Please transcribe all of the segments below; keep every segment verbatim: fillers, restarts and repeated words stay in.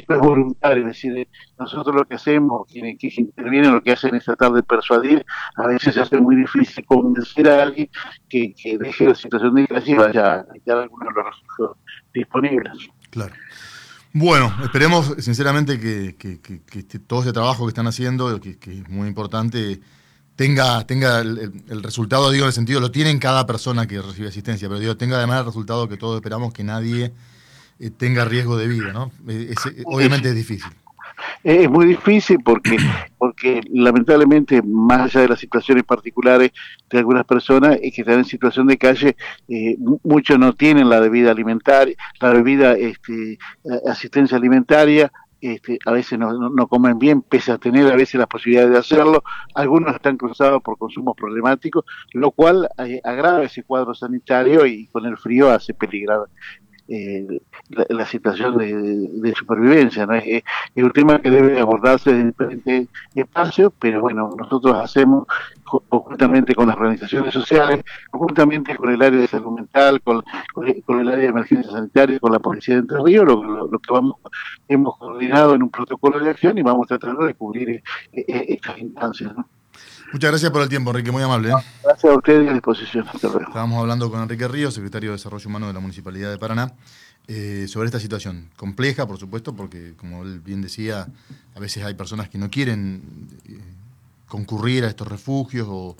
esto es voluntario, es decir, eh, nosotros lo que hacemos, quienes, quienes intervienen, lo que hacen es tratar de persuadir. A veces se hace muy difícil convencer a alguien que, que deje la situación de calle y vaya a quitar algunos de los recursos disponibles. Claro. Bueno, esperemos sinceramente que, que, que, que este, todo ese trabajo que están haciendo, que, que es muy importante, tenga, tenga el, el, el resultado, digo, en el sentido, lo tiene en cada persona que recibe asistencia, pero digo, tenga además el resultado que todos esperamos, que nadie eh, tenga riesgo de vida, ¿no? Es, es, obviamente es difícil. Es muy difícil porque, porque lamentablemente, más allá de las situaciones particulares de algunas personas que están en situación de calle, eh, muchos no tienen la debida alimentaria, la debida este, asistencia alimentaria. Este, a veces no, no, no comen bien, pese a tener a veces la posibilidad de hacerlo. Algunos están cruzados por consumos problemáticos, lo cual eh, agrava ese cuadro sanitario y con el frío hace peligrar eh, la, la, situación de, de supervivencia, ¿no? Es, es, un tema que debe abordarse en diferentes espacios, pero bueno, nosotros hacemos conjuntamente con las organizaciones sociales, conjuntamente con el área de salud mental, con, con, con el área de emergencia sanitaria, con la policía de Entre Ríos, lo, lo, lo que vamos, hemos coordinado en un protocolo de acción y vamos tratando de cubrir eh, eh, estas instancias, ¿no? Muchas gracias por el tiempo, Enrique, muy amable. ¿eh? Gracias a ustedes y a disposición. Hasta luego. Estábamos hablando con Enrique Ríos, secretario de Desarrollo Humano de la Municipalidad de Paraná, eh, sobre esta situación. Compleja, por supuesto, porque, como él bien decía, a veces hay personas que no quieren eh, concurrir a estos refugios o,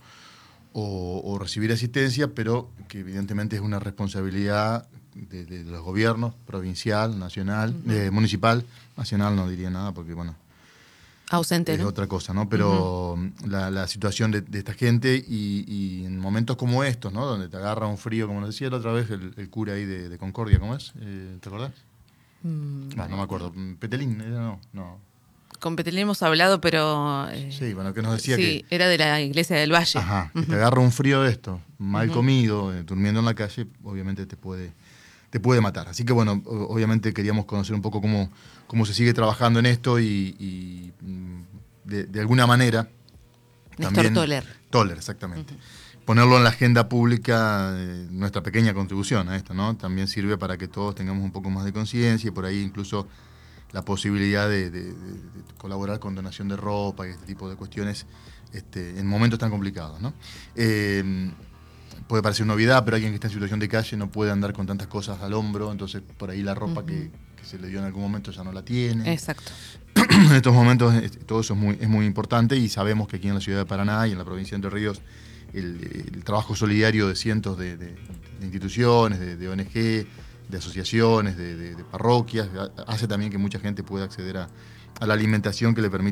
o, o recibir asistencia, pero que evidentemente es una responsabilidad de, de, de los gobiernos, provincial, nacional, uh-huh. eh, municipal, nacional no diría nada, porque, bueno, ausente, es ¿no? otra cosa, ¿no? Pero uh-huh. la, la situación de, de esta gente y, y en momentos como estos, ¿no? Donde te agarra un frío, como nos decía la otra vez el, el cura ahí de, de Concordia, ¿cómo es? Eh, ¿Te acordás? Mm, ah, no me acuerdo. Petelín, no, no. Con Petelín hemos hablado, pero... Eh, sí, bueno, que nos decía sí, que... Sí, era de la Iglesia del Valle. Ajá, que uh-huh. te agarra un frío de esto, mal uh-huh. comido, eh, durmiendo en la calle, obviamente te puede... te puede matar. Así que bueno, obviamente queríamos conocer un poco cómo, cómo se sigue trabajando en esto y, y de, de alguna manera... Néstor también, Toller. Toller, exactamente. Uh-huh. Ponerlo en la agenda pública, eh, nuestra pequeña contribución a esto, ¿no? También sirve para que todos tengamos un poco más de conciencia y por ahí incluso la posibilidad de, de, de, de colaborar con donación de ropa y este tipo de cuestiones este, en momentos tan complicados, ¿no? Eh, puede parecer novedad, pero alguien que está en situación de calle no puede andar con tantas cosas al hombro, entonces por ahí la ropa uh-huh. que, que se le dio en algún momento ya no la tiene. Exacto. En estos momentos todo eso es muy, es muy importante y sabemos que aquí en la ciudad de Paraná y en la provincia de Entre Ríos el, el trabajo solidario de cientos de, de, de instituciones, de, de O N G, de asociaciones, de, de, de parroquias, hace también que mucha gente pueda acceder a, a la alimentación que le permite